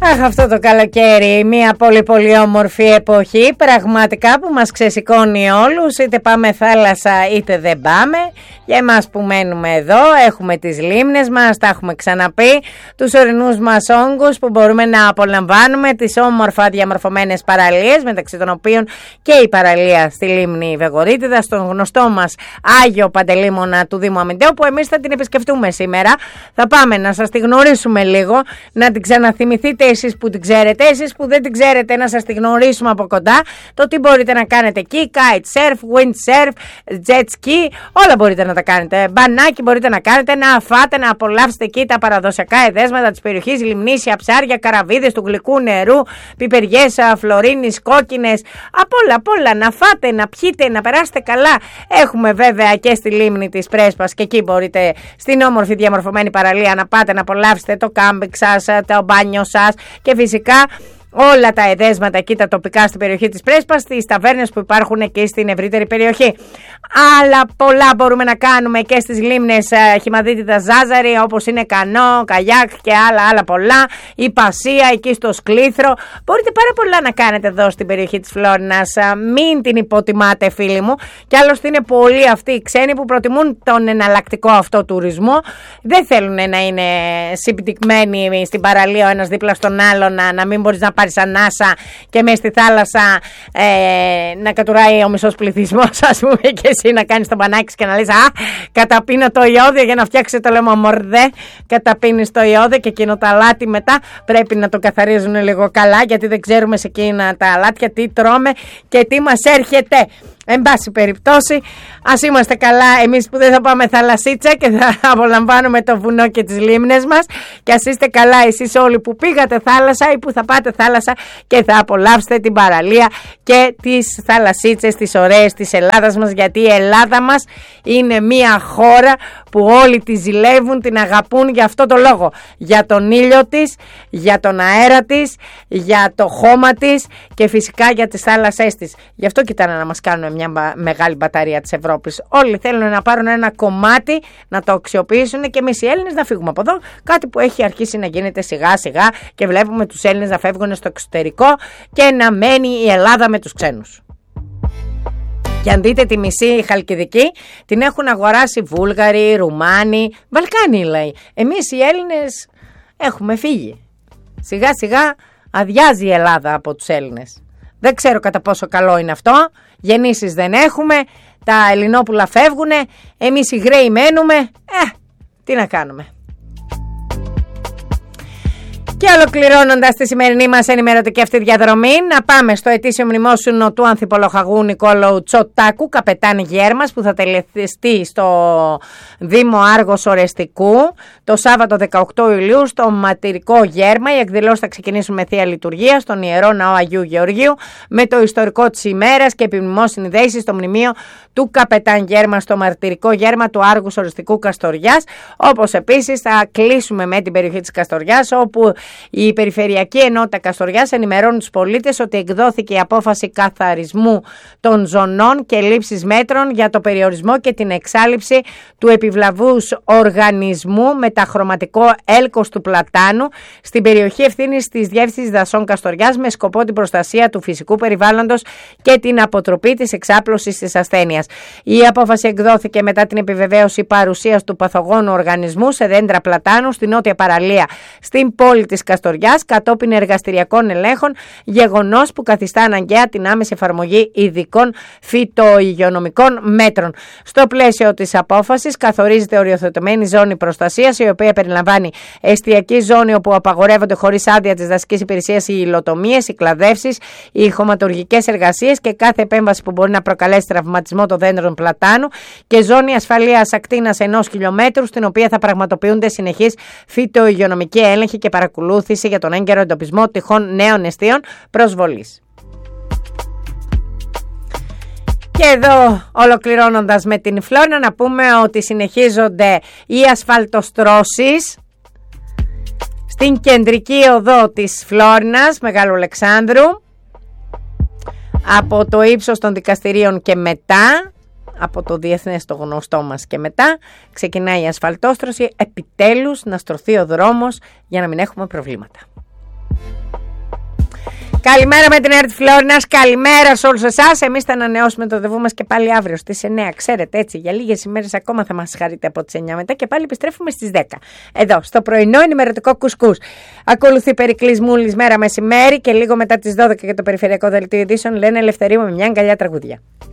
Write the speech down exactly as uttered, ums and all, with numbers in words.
Αχ, αυτό το καλοκαίρι, μια πολύ πολύ όμορφη εποχή, πραγματικά που μας ξεσηκώνει όλους, είτε πάμε θάλασσα είτε δεν πάμε. Για εμάς που μένουμε εδώ έχουμε τις λίμνες μας, τα έχουμε ξαναπεί, τους ορεινούς μας όγκους που μπορούμε να απολαμβάνουμε, τις όμορφα διαμορφωμένες παραλίες, μεταξύ των οποίων και η παραλία στη λίμνη Βεγορίτιδα, στον γνωστό μας Άγιο Παντελήμωνα του Δήμου Αμυντέου, που εμείς θα την επισκεφτούμε σήμερα. Θα πάμε να σας τη γνωρίσουμε λίγο, να την ξαναθυμηθείτε εσείς που την ξέρετε, εσείς που δεν την ξέρετε να σας τη γνωρίσουμε από κοντά, το τι μπορείτε να κάνετε εκεί, kite surf, wind surf, jet ski, όλα μπορείτε να τα κάνετε. Μπανάκι μπορείτε να κάνετε, να φάτε, να απολαύσετε εκεί τα παραδοσιακά εδέσματα της περιοχής, λιμνήσια, ψάρια, καραβίδες του γλυκού νερού, πιπεριές, φλωρίνης, κόκκινες, απ' όλα, απ' όλα, να φάτε, να πιείτε, να περάσετε καλά. Έχουμε βέβαια και στη λίμνη της Πρέσπας και εκεί μπορείτε στην όμορφη διαμορφωμένη παραλία να πάτε να απολαύσετε το κάμπινγκ σας, το μπάνιο σας και φυσικά όλα τα εδέσματα εκεί τα τοπικά στην περιοχή της Πρέσπας, στις ταβέρνες που υπάρχουν εκεί στην ευρύτερη περιοχή. Αλλά πολλά μπορούμε να κάνουμε και στις λίμνες Χυμαδίτιδα, Ζάζαρη, όπως είναι κανό, καγιάκ και άλλα άλλα πολλά, η Πασία εκεί στο Σκλήθρο. Μπορείτε πάρα πολλά να κάνετε εδώ στην περιοχή της Φλόρινας, μην την υποτιμάτε φίλοι μου, και άλλωστε είναι πολλοί αυτοί οι ξένοι που προτιμούν τον εναλλακτικό αυτό τουρισμό, δεν θέλουν να είναι συμπτυγμένοι στην παραλία ο ένας δίπλα στον άλλον, να, να μην μπορείς να πάρεις ανάσα και μέσα στη θάλασσα ε, να κατουράει ο μισός πληθυσμός, ας πούμε, και εσύ να κάνεις το μπανάκι και να λες «Α, καταπίνω το ιόδιο για να φτιάξει το λέμα μορδέ». Καταπίνεις το ιόδιο και εκείνο το αλάτι μετά πρέπει να το καθαρίζουν λίγο καλά, γιατί δεν ξέρουμε σε εκείνα τα αλάτια τι τρώμε και τι μας έρχεται. Εν πάση περιπτώσει, ας είμαστε καλά εμείς που δεν θα πάμε θαλασσίτσα και θα απολαμβάνουμε το βουνό και τις λίμνες μας, και ας είστε καλά εσείς όλοι που πήγατε θάλασσα ή που θα πάτε θάλασσα και θα απολαύσετε την παραλία και τις θαλασσίτσες τις ωραίες της Ελλάδας μας, γιατί η Ελλάδα μας είναι μια χώρα που όλοι τη ζηλεύουν, την αγαπούν για αυτό το λόγο, για τον ήλιο της, για τον αέρα της, για το χώμα της και φυσικά για τις θάλασσές της. Γι' αυτό κοιτάνε να μας κάνουν μια μεγάλη μπαταρία της Ευρώπης. Όλοι θέλουν να πάρουν ένα κομμάτι, να το αξιοποιήσουν και εμείς οι Έλληνες να φύγουμε από εδώ. Κάτι που έχει αρχίσει να γίνεται σιγά σιγά και βλέπουμε τους Έλληνες να φεύγουν στο εξωτερικό και να μένει η Ελλάδα με τους ξένους. Και αν δείτε τη μισή Χαλκιδική, την έχουν αγοράσει Βούλγαροι, Ρουμάνοι, Βαλκάνοι λέει. Εμείς οι Έλληνες έχουμε φύγει. Σιγά σιγά αδειάζει η Ελλάδα από τους Έλληνες. Δεν ξέρω κατά πόσο καλό είναι αυτό. Γεννήσεις δεν έχουμε, τα Ελληνόπουλα φεύγουνε, εμείς οι Γραίοι μένουμε. Ε, τι να κάνουμε. Και ολοκληρώνοντας τη σημερινή μας ενημερωτική αυτή διαδρομή, να πάμε στο ετήσιο μνημόσυνο του ανθιπολοχαγού Νικόλαου Τσοτάκου, καπετάν Γέρμας, που θα τελεστεί στο Δήμο Άργος Ορεστικού το Σάββατο δεκαοκτώ Ιουλίου στο Ματηρικό Γέρμα. Οι εκδηλώσεις θα ξεκινήσουν με θεία λειτουργία στον Ιερό Ναό Αγίου Γεωργίου, με το ιστορικό της ημέρας και επιμνημόσυνη δέηση στο μνημείο του καπετάν Γέρμα στο Μαρτυρικό Γέρμα του Άργους Ορεστικού Καστοριάς. Όπως επίσης θα κλείσουμε με την περιοχή της Καστοριάς, όπου η Περιφερειακή Ενότητα Καστοριάς ενημερώνει τους πολίτες ότι εκδόθηκε η απόφαση καθαρισμού των ζωνών και λήψης μέτρων για το περιορισμό και την εξάλειψη του επιβλαβούς οργανισμού μεταχρωματικό έλκος του πλατάνου στην περιοχή ευθύνης της Διεύθυνσης Δασών Καστοριάς, με σκοπό την προστασία του φυσικού περιβάλλοντος και την αποτροπή της εξάπλωσης της ασθένειας. Η απόφαση εκδόθηκε μετά την επιβεβαίωση παρουσίας του παθογόνου οργανισμού σε δέντρα πλατάνου στην νότια παραλία στην πόλη της Καστοριάς, κατόπιν εργαστηριακών ελέγχων, γεγονός που καθιστά αναγκαία την άμεση εφαρμογή ειδικών φυτοϊγειονομικών μέτρων. Στο πλαίσιο της απόφασης καθορίζεται οριοθετημένη ζώνη προστασίας, η οποία περιλαμβάνει εστιακή ζώνη όπου απαγορεύονται χωρίς άδεια της δασικής υπηρεσίας οι υλοτομίες, οι κλαδεύσεις, οι χωματουργικές εργασίες και κάθε επέμβαση που μπορεί να προκαλέσει τραυματισμό των δέντρων πλατάνου, και ζώνη ασφαλείας ακτίνας ενός χιλιόμετρου, στην οποία θα πραγματοποιούνται συνεχείς φυτοϊγειονομικοί έλεγχοι και παρακολούθηση για τον έγκαιρο εντοπισμό τυχόν νέων εστίων προσβολής. Και εδώ, ολοκληρώνοντας με την Φλόρινα, να πούμε ότι συνεχίζονται οι ασφαλτοστρώσεις στην κεντρική οδό της Φλόρινας, Μεγάλου Αλεξάνδρου, από το ύψος των δικαστηρίων και μετά, από το διεθνές το γνωστό μας και μετά, ξεκινάει η ασφαλτόστρωση, επιτέλους να στρωθεί ο δρόμος για να μην έχουμε προβλήματα. Καλημέρα με την ΕΡΤ Φλόρινας, καλημέρα σε όλους εσάς. Εμείς θα ανανεώσουμε το ραντεβού μας και πάλι αύριο στις εννιά. Ξέρετε, έτσι, για λίγες ημέρες ακόμα θα μας χαρείτε από τις εννιά μετά και πάλι επιστρέφουμε στις δέκα. Εδώ, στο πρωινό ενημερωτικό κουσκούς. Ακολουθεί Περικλής Μούλης μέρα μεσημέρι και λίγο μετά τις δώδεκα για το περιφερειακό δελτίο ειδήσεων. Λένε Ελευθερίου με μια αγκαλιά τραγούδια.